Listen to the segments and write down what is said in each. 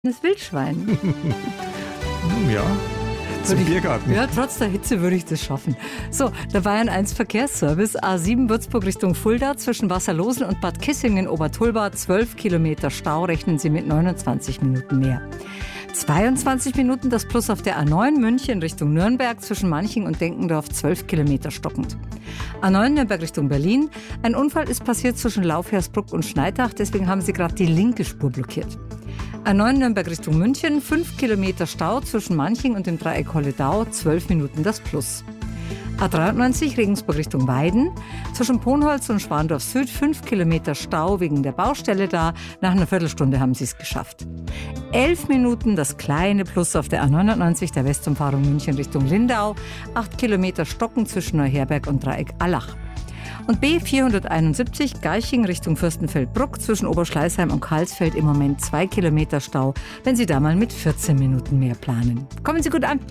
Das Wildschwein. Ja, zum Biergarten. Ja, trotz der Hitze würde ich das schaffen. So, der Bayern 1 Verkehrsservice, A7 Würzburg Richtung Fulda, zwischen Wasserlosen und Bad Kissingen Obertulba, 12 Kilometer Stau, rechnen Sie mit 29 Minuten mehr. 22 Minuten das Plus auf der A9 München Richtung Nürnberg, zwischen Manching und Denkendorf, 12 Kilometer stockend. A9 Nürnberg Richtung Berlin. Ein Unfall ist passiert zwischen Laufhersbruck und Schneidach, deswegen haben sie gerade die linke Spur blockiert. A9 Nürnberg Richtung München, 5 Kilometer Stau zwischen Manching und dem Dreieck Holledau, 12 Minuten das Plus. A93 Regensburg Richtung Weiden, zwischen Ponholz und Schwandorf Süd, 5 Kilometer Stau wegen der Baustelle da. Nach einer Viertelstunde haben sie es geschafft. 11 Minuten das kleine Plus auf der A99, der Westumfahrung München Richtung Lindau, 8 Kilometer Stocken zwischen Neuherberg und Dreieck Allach. Und B471 Garching Richtung Fürstenfeldbruck, zwischen Oberschleißheim und Karlsfeld im Moment 2 Kilometer Stau, wenn Sie da mal mit 14 Minuten mehr planen. Kommen Sie gut an.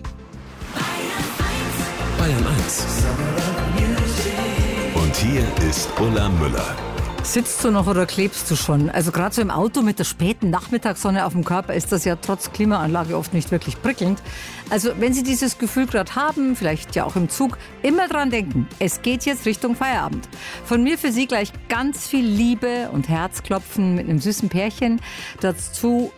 Bayern 1. Und hier ist Ulla Müller. Sitzt du noch oder klebst du schon? Also gerade so im Auto mit der späten Nachmittagssonne auf dem Körper ist das ja trotz Klimaanlage oft nicht wirklich prickelnd. Also wenn Sie dieses Gefühl gerade haben, vielleicht ja auch im Zug, immer dran denken, es geht jetzt Richtung Feierabend. Von mir für Sie gleich ganz viel Liebe und Herzklopfen mit einem süßen Pärchen. Dazu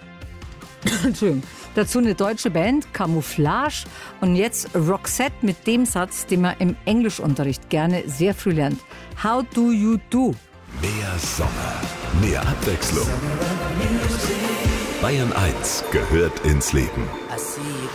eine deutsche Band, Camouflage, und jetzt Roxette mit dem Satz, den man im Englischunterricht gerne sehr früh lernt. How do you do? Mehr Sommer, mehr Abwechslung. Bayern 1 gehört ins Leben.